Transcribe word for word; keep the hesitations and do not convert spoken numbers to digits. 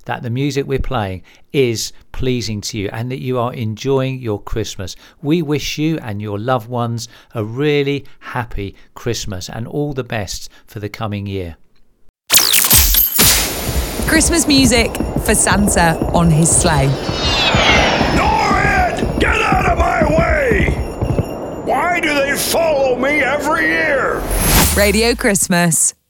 that the music we're playing is pleasing to you and that you are enjoying your Christmas. We wish you and your loved ones a really happy Christmas and all the best for the coming year. Christmas music for Santa on his sleigh. Norrid, get out of my way! Why do they follow me every year? Radio Christmas.